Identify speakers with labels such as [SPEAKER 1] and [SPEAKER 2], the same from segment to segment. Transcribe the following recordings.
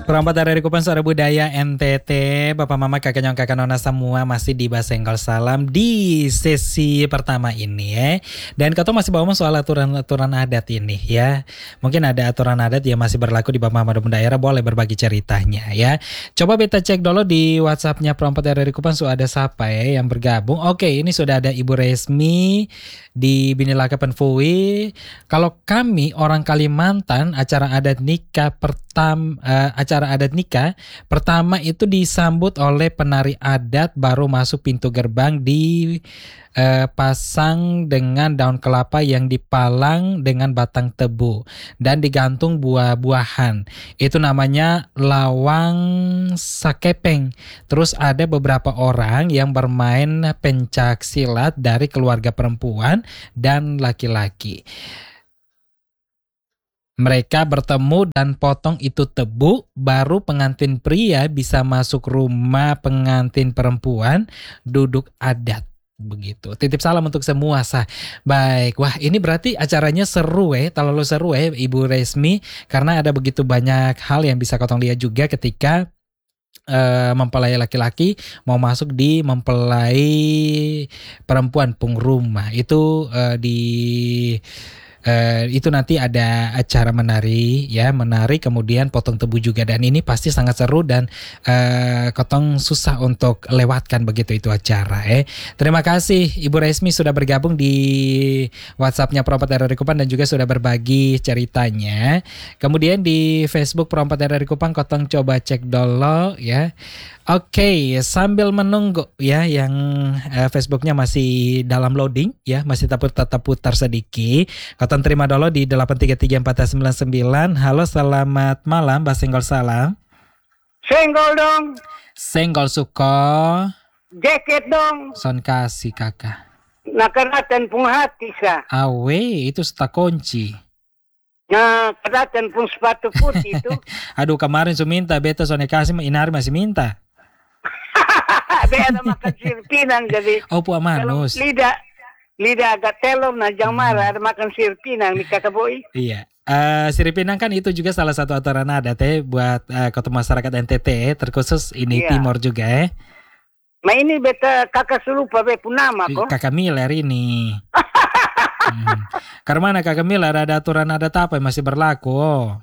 [SPEAKER 1] Perompat dari Kupang Suara Budaya NTT, Bapak Mama Kakak Nyong Kakak Nona semua masih di Basenggol Salam di sesi pertama ini ya. Dan Kato masih bawa soal aturan-aturan adat ini ya. Mungkin ada aturan adat yang masih berlaku di Bapak Mama daerah, boleh berbagi ceritanya ya. Coba beta cek dulu di WhatsApp-nya Perompat dari Kupang sudah ada siapa ya yang bergabung. Oke, ini sudah ada Ibu Resmi di Binilaka Penfui. Kalau kami orang Kalimantan, acara adat nikah pertama itu disambut oleh penari adat, baru masuk pintu gerbang pasang dengan daun kelapa yang dipalang dengan batang tebu dan digantung buah-buahan. Itu namanya lawang sakepeng. Terus ada beberapa orang yang bermain pencak silat dari keluarga perempuan dan laki-laki. Mereka bertemu dan potong itu tebu, baru pengantin pria bisa masuk rumah pengantin perempuan, duduk adat. Begitu. Titip salam untuk semua sah. Baik, wah ini berarti acaranya seru terlalu seru Ibu Resmi, karena ada begitu banyak hal yang bisa Kotong lihat juga ketika mempelai laki-laki mau masuk di mempelai perempuan pengrumah. Itu itu nanti ada acara menari kemudian potong tebu juga, dan ini pasti sangat seru dan Kotong susah untuk lewatkan begitu itu acara Terima kasih Ibu Resmi sudah bergabung di WhatsApp-nya Perompat RRI Kupang dan juga sudah berbagi ceritanya. Kemudian di Facebook Perompat RRI Kupang Kotong coba cek dulu ya. Oke, sambil menunggu ya yang Facebooknya masih dalam loading ya, masih tetap putar sedikit. Kotong terima dulu di 8334099. Halo, selamat malam, Basenggol Salam.
[SPEAKER 2] Senggol dong.
[SPEAKER 1] Senggol suko.
[SPEAKER 2] Jaket dong.
[SPEAKER 1] Son kasih kakak.
[SPEAKER 2] Nakaratan pung hati sa.
[SPEAKER 1] Awe, itu sudah kunci.
[SPEAKER 2] Nah, keratan pung sepatu putih itu.
[SPEAKER 1] Aduh, kemarin minta beta Sone kasih, inari masih minta.
[SPEAKER 2] Beda makan sirpinang jadi.
[SPEAKER 1] Oh, puak manus.
[SPEAKER 2] Lidah agak telur na jang marah ada makan sirpinang di kakak boy.
[SPEAKER 1] Iya. Siripinang kan itu juga salah satu aturan adat buat kota masyarakat NTT terkhusus ini Timor juga
[SPEAKER 2] Ma ini beta kakak selupa bepu nama kok.
[SPEAKER 1] Kakak Miller ini. Karena Kakak Miller ada aturan adat apa yang masih berlaku?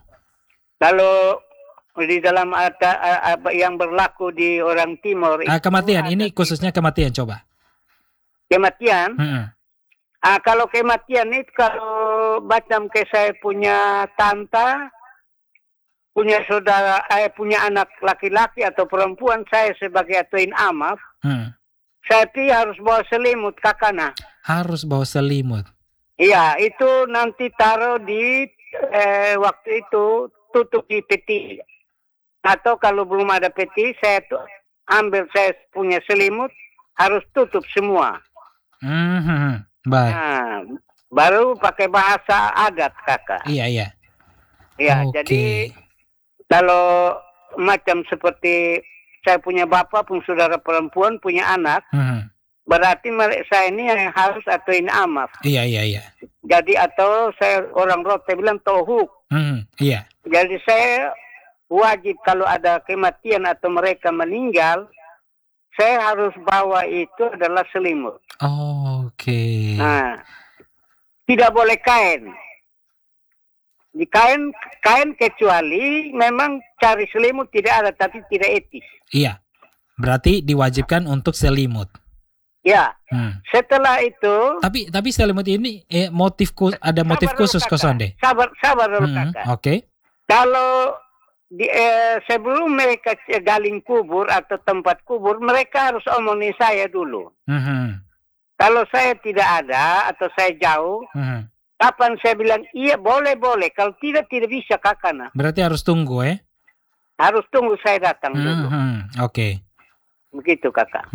[SPEAKER 2] Kalau di dalam apa yang berlaku di orang Timor
[SPEAKER 1] kematian ini khususnya kematian coba.
[SPEAKER 2] Kematian? Kalau kematian itu kalau macam ke saya punya tante, punya saudara, punya anak laki-laki atau perempuan, saya sebagai atuin amaf, saya harus bawa selimut kakana.
[SPEAKER 1] Harus bawa selimut? Iya,
[SPEAKER 2] itu nanti taruh di waktu itu tutup di peti. Atau kalau belum ada peti, saya ambil saya punya selimut, harus tutup semua.
[SPEAKER 1] Baik.
[SPEAKER 2] Nah, baru pakai bahasa adat kakak.
[SPEAKER 1] Iya.
[SPEAKER 2] Ya, jadi kalau macam seperti saya punya bapak pun saudara perempuan punya anak, berarti saya ini yang harus atuin amaf.
[SPEAKER 1] Iya.
[SPEAKER 2] Jadi atau saya orang Rote bilang tohuk.
[SPEAKER 1] Iya.
[SPEAKER 2] Jadi saya wajib kalau ada kematian atau mereka meninggal, saya harus bawa itu adalah selimut.
[SPEAKER 1] Oke.
[SPEAKER 2] Nah, tidak boleh kain. Di kain kecuali memang cari selimut tidak ada, tapi tidak etis.
[SPEAKER 1] Iya, berarti diwajibkan untuk selimut.
[SPEAKER 2] Ya, setelah itu.
[SPEAKER 1] Tapi selimut ini motif khusus kosonde.
[SPEAKER 2] Sabar dulu kakak.
[SPEAKER 1] Oke.
[SPEAKER 2] Kalau sebelum mereka galing kubur atau tempat kubur, mereka harus omongin saya dulu. Kalau saya tidak ada atau saya jauh, kapan saya bilang iya boleh. Kalau tidak bisa kakak.
[SPEAKER 1] Berarti harus tunggu
[SPEAKER 2] Harus tunggu saya datang dulu.
[SPEAKER 1] Oke.
[SPEAKER 2] Begitu kakak.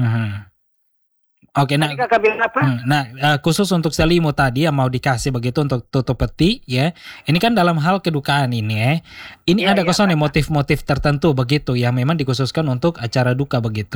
[SPEAKER 1] Oke,
[SPEAKER 2] nah kakak bilang apa?
[SPEAKER 1] Khusus untuk selimut tadi yang mau dikasih begitu untuk tutup peti ya. Ini kan dalam hal kedukaan ini Ini ada kosong motif-motif tertentu begitu yang memang dikhususkan untuk acara duka begitu.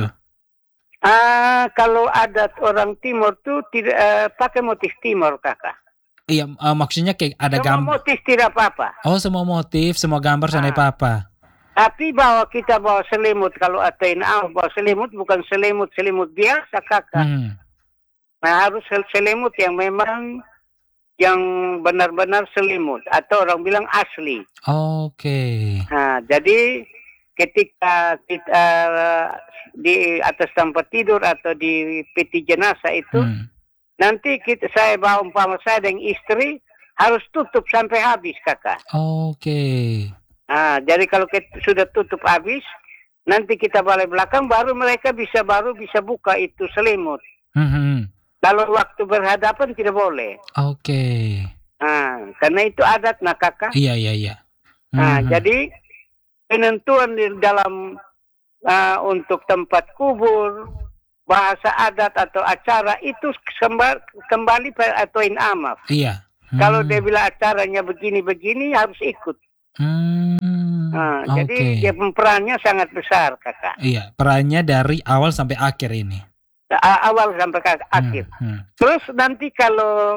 [SPEAKER 2] Kalau adat orang Timur tuh tidak pakai motif Timur kakak.
[SPEAKER 1] Iya, maksudnya kayak ada gambar.
[SPEAKER 2] Semua motif tidak apa-apa.
[SPEAKER 1] Oh, semua motif, semua gambar sampai apa?
[SPEAKER 2] Tapi kita bawa selimut, kalau atain bawa selimut bukan selimut biasa kakak. Nah harus selimut yang memang yang benar-benar selimut atau orang bilang asli.
[SPEAKER 1] Oke.
[SPEAKER 2] Nah jadi ketika kita di atas tempat tidur atau di peti jenazah itu, nanti saya bawa umpama saya dan istri harus tutup sampai habis kakak.
[SPEAKER 1] Oke.
[SPEAKER 2] Nah, jadi kalau kita sudah tutup habis, nanti kita balik belakang, baru mereka bisa buka itu selimut. Kalau waktu berhadapan tidak boleh.
[SPEAKER 1] Oke.
[SPEAKER 2] Nah, karena itu adat, nah kakak.
[SPEAKER 1] Iya.
[SPEAKER 2] Nah, jadi penentuan di dalam untuk tempat kubur, bahasa adat atau acara itu kembali pada atoin amaf.
[SPEAKER 1] Iya.
[SPEAKER 2] Kalau dia bilang acaranya begini harus ikut. Jadi dia perannya sangat besar kakak.
[SPEAKER 1] Iya, perannya dari awal sampai akhir ini.
[SPEAKER 2] Awal sampai akhir. Terus nanti kalau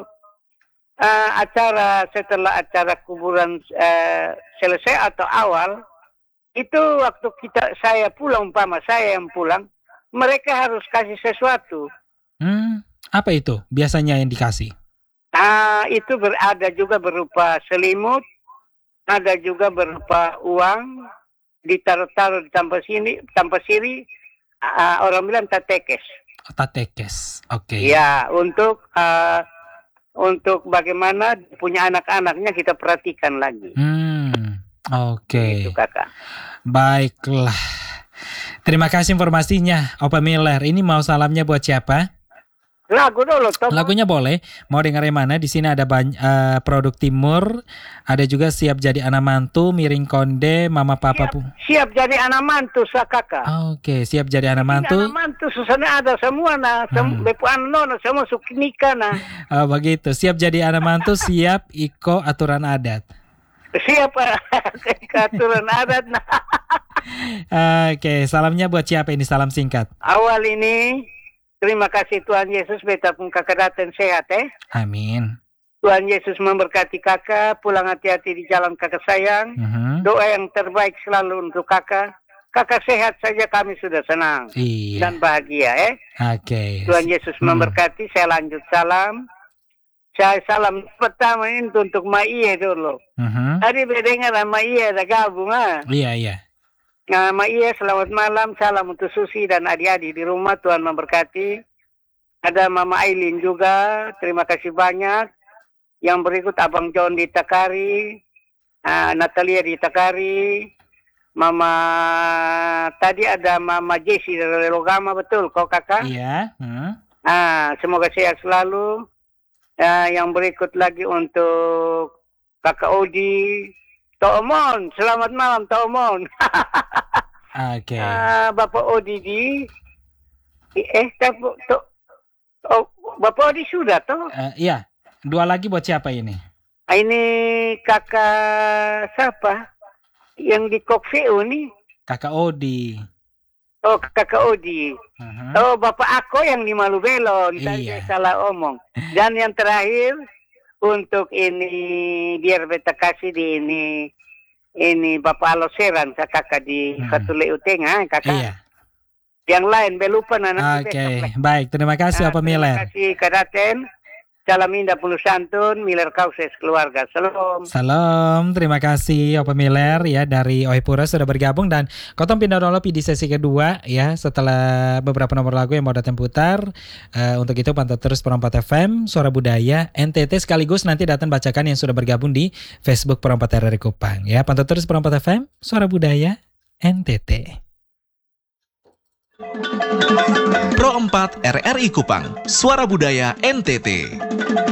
[SPEAKER 2] setelah acara kuburan selesai atau awal, itu waktu saya pulang, umpama saya yang pulang, mereka harus kasih sesuatu.
[SPEAKER 1] Apa itu biasanya yang dikasih?
[SPEAKER 2] Itu ada juga berupa selimut, ada juga berupa uang, ditaruh di tanpa siri, orang bilang tatekes.
[SPEAKER 1] Tatekes, oke.
[SPEAKER 2] Ya, untuk bagaimana punya anak-anaknya kita perhatikan lagi.
[SPEAKER 1] Oke.
[SPEAKER 2] Itu kakak.
[SPEAKER 1] Baiklah. Terima kasih informasinya, Opa Miller. Ini mau salamnya buat siapa?
[SPEAKER 2] Lagu dulu, Tom.
[SPEAKER 1] Lagunya boleh. Mau dengar yang mana? Di sini ada produk timur, ada juga siap jadi anak mantu, miring konde, mama papa
[SPEAKER 2] siap jadi anak mantu kakak.
[SPEAKER 1] Oke, siap jadi anak mantu.
[SPEAKER 2] Anak mantu susahnya ada semua semua suknika nah.
[SPEAKER 1] Begitu. Siap jadi anak mantu, siap iko aturan adat.
[SPEAKER 2] Siap aturan adat nah.
[SPEAKER 1] Oke, salamnya buat siapa ini? Salam singkat.
[SPEAKER 2] Awal ini terima kasih Tuhan Yesus, beta pun kakak datang sehat
[SPEAKER 1] Amin.
[SPEAKER 2] Tuhan Yesus memberkati kakak, pulang hati-hati di jalan kakak sayang. Doa yang terbaik selalu untuk kakak. Kakak sehat saja kami sudah senang dan bahagia
[SPEAKER 1] Oke.
[SPEAKER 2] Tuhan Yesus memberkati. Saya lanjut salam. Saya salam pertama ini untuk Maiye dulu. Tadi bedengar sama Maiye ada gabung
[SPEAKER 1] Iya.
[SPEAKER 2] Maiye, selamat malam. Salam untuk Susi dan adik-adik di rumah. Tuhan memberkati. Ada Mama Aileen juga. Terima kasih banyak. Yang berikut Abang John di Takari. Natalia di Takari. Tadi ada Mama Jessie dari Logama. Betul kau kakak?
[SPEAKER 1] Iya.
[SPEAKER 2] Semoga sehat selalu. Yang berikut lagi untuk Kakak Odi. Tomon, selamat malam Tomon.
[SPEAKER 1] Oke.
[SPEAKER 2] Bapak Odi Bapak Odi sudah toh?
[SPEAKER 1] Iya. Dua lagi buat siapa ini?
[SPEAKER 2] Ini kakak siapa? Yang di Kokveu nih?
[SPEAKER 1] Kakak Odi.
[SPEAKER 2] Oh, kakak Odi. Oh, Bapak Ako yang di Malubelon.
[SPEAKER 1] Iya.
[SPEAKER 2] Saya salah omong. Dan yang terakhir untuk ini biar beta kasih di ini Bapak Aloseran kakak di Katule Uteng kakak.
[SPEAKER 1] Iya.
[SPEAKER 2] Yang lain belupa
[SPEAKER 1] Oke, baik. Terima kasih Opa Miller.
[SPEAKER 2] Terima kasih Kadaten. Salam indah penuh santun, Miller Kauses keluarga.
[SPEAKER 1] Salam, terima kasih Opa Miller ya dari Oepura sudah bergabung dan Kotong pindah dolopi di sesi kedua ya setelah beberapa nomor lagu yang mau datang putar. Untuk itu pantau terus Perompat FM, Suara Budaya, NTT sekaligus nanti datang bacakan yang sudah bergabung di Facebook Perompat RRI Kupang ya. Pantau terus Perompat FM, Suara Budaya, NTT.
[SPEAKER 3] Pro 4 RRI Kupang, Suara Budaya NTT.